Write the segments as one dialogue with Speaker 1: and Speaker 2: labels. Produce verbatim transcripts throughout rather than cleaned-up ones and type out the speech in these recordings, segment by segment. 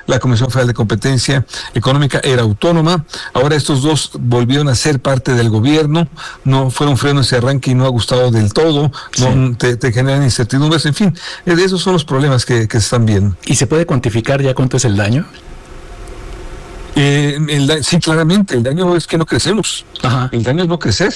Speaker 1: la Comisión Federal de Competencia Económica era autónoma. Ahora estos dos volvieron a ser parte del gobierno, no fueron frenos ese arranque y no ha gustado del todo, sí. no te, te generan incertidumbres, en fin, esos son los problemas que, que se están viendo.
Speaker 2: ¿Y se puede cuantificar ya cuánto es el daño?
Speaker 1: Eh, el, sí, claramente, el daño es que no crecemos. Ajá. El daño es no crecer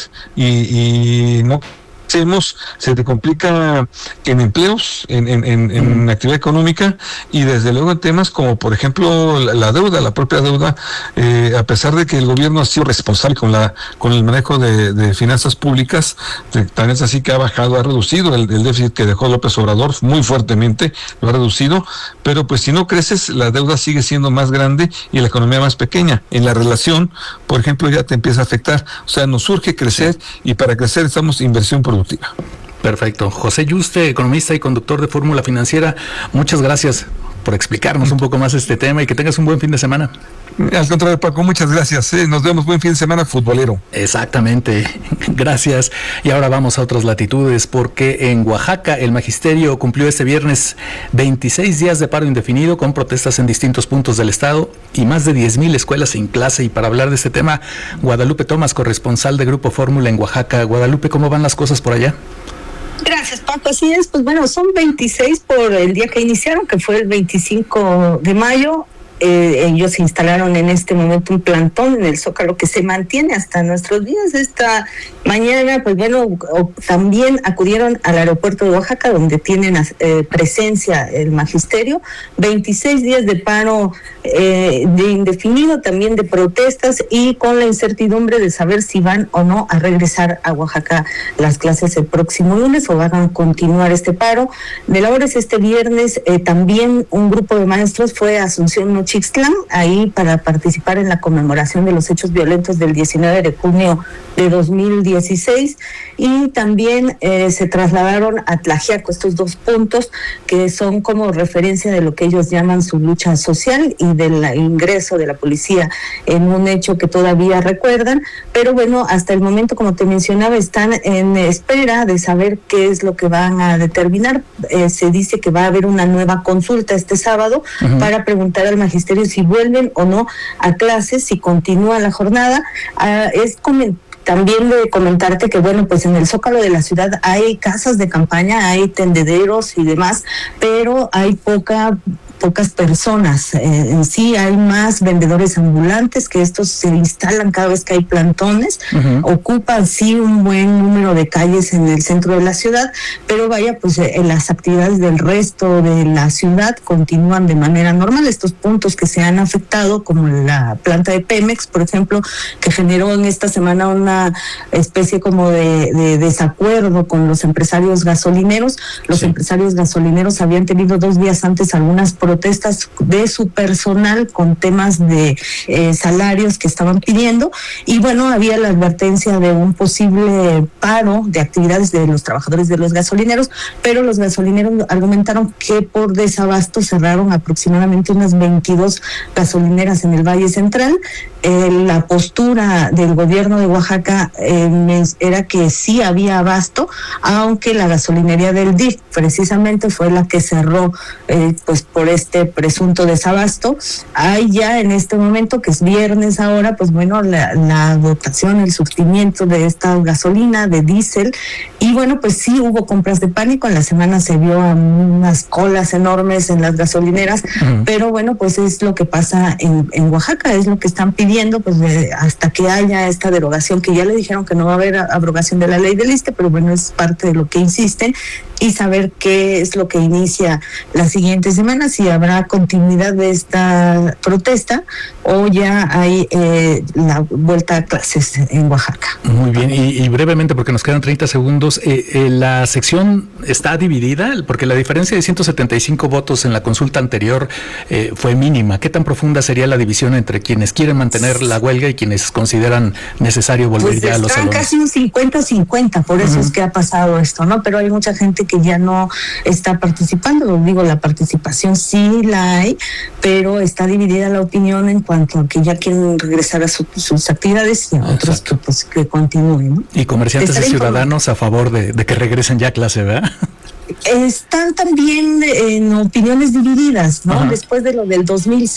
Speaker 1: y, y no hacemos, se te complica en empleos, en, en, en, en mm. actividad económica y desde luego en temas como por ejemplo la, la deuda, la propia deuda, eh, a pesar de que el gobierno ha sido responsable con la con el manejo de, de finanzas públicas, tan es así que ha bajado, ha reducido el, el déficit que dejó López Obrador muy fuertemente, lo ha reducido, pero pues si no creces la deuda sigue siendo más grande y la economía más pequeña. En la relación, por ejemplo, ya te empieza a afectar, o sea, nos surge crecer y para crecer estamos inversión productiva.
Speaker 2: Perfecto. José Yuste, economista y conductor de Fórmula Financiera, muchas gracias por explicarnos un poco más este tema y que tengas un buen fin de semana.
Speaker 1: Al contrario, Paco, muchas gracias. ¿eh? Nos vemos buen fin de semana futbolero.
Speaker 2: Exactamente, gracias. Y ahora vamos a otras latitudes porque en Oaxaca el magisterio cumplió este viernes veintiséis días de paro indefinido con protestas en distintos puntos del estado y más de diez mil escuelas sin clase. Y para hablar de este tema, Guadalupe Tomás, corresponsal de Grupo Fórmula en Oaxaca. Guadalupe, ¿cómo van las cosas por allá?
Speaker 3: Gracias, Paco. Así es, pues bueno, son veintiséis por el día que iniciaron, que fue el veinticinco de mayo. Eh, ellos instalaron en este momento un plantón en el Zócalo que se mantiene hasta nuestros días. Esta mañana, pues bueno, o, también acudieron al aeropuerto de Oaxaca, donde tienen eh, presencia el magisterio. veintiséis días de paro eh, de indefinido, también de protestas y con la incertidumbre de saber si van o no a regresar a Oaxaca las clases el próximo lunes o van a continuar este paro. De labores este viernes, eh, también un grupo de maestros fue a Asunción Nochixtlán, ahí para participar en la conmemoración de los hechos violentos del diecinueve de junio de dos mil dieciséis y también eh, se trasladaron a Tlaxiaco, estos dos puntos que son como referencia de lo que ellos llaman su lucha social y del ingreso de la policía en un hecho que todavía recuerdan, pero bueno, hasta el momento, como te mencionaba, están en espera de saber qué es lo que van a determinar. Eh, se dice que va a haber una nueva consulta este sábado uh-huh. para preguntar al magisterio si vuelven o no a clases, si continúa la jornada. Uh, es como también de comentarte que, bueno, pues en el Zócalo de la ciudad hay casas de campaña, hay tendederos y demás, pero hay poca... pocas personas. Eh, en sí hay más vendedores ambulantes, que estos se instalan cada vez que hay plantones, uh-huh. ocupan sí un buen número de calles en el centro de la ciudad, pero vaya, pues eh, las actividades del resto de la ciudad continúan de manera normal. Estos puntos que se han afectado, como la planta de Pemex, por ejemplo, que generó en esta semana una especie como de, de desacuerdo con los empresarios gasolineros. Los sí. empresarios gasolineros habían tenido dos días antes algunas protestas de su personal con temas de eh, salarios que estaban pidiendo y bueno, había la advertencia de un posible paro de actividades de los trabajadores de los gasolineros, pero los gasolineros argumentaron que por desabasto cerraron aproximadamente unas veintidós gasolineras en el Valle Central. Eh, la postura del gobierno de Oaxaca eh, era que sí había abasto, aunque la gasolinería del D I F precisamente fue la que cerró eh, pues por este presunto desabasto. Hay ya en este momento, que es viernes ahora, pues bueno, la, la dotación, el surtimiento de esta gasolina, de diésel, y bueno, pues sí hubo compras de pánico. En la semana se vio unas colas enormes en las gasolineras, uh-huh. pero bueno, pues es lo que pasa en, en Oaxaca, es lo que están pidiendo, pues de, hasta que haya esta derogación, que ya le dijeron que no va a haber abrogación de la ley del ISSSTE, pero bueno, es parte de lo que insisten, y saber qué es lo que inicia la siguiente semana, si habrá continuidad de esta protesta o ya hay eh, la vuelta a clases en Oaxaca.
Speaker 2: Muy bien, y, y brevemente, porque nos quedan treinta segundos, eh, eh, la sección está dividida, porque la diferencia de ciento setenta y cinco votos en la consulta anterior eh, fue mínima. ¿Qué tan profunda sería la división entre quienes quieren mantener la huelga y quienes consideran necesario volver
Speaker 3: pues
Speaker 2: ya a los salones?
Speaker 3: Casi un cincuenta cincuenta, por eso uh-huh. es que ha pasado esto, ¿no? Pero hay mucha gente que ya no está participando. Lo digo, la participación sí la hay, pero está dividida la opinión en cuanto a que ya quieren regresar a su, sus actividades y a otros que, pues, que continúen, ¿no?
Speaker 2: Y comerciantes y ciudadanos a favor de, de que regresen ya a clase, ¿verdad?
Speaker 3: Están también en opiniones divididas, ¿no? Ajá. Después de lo del dos mil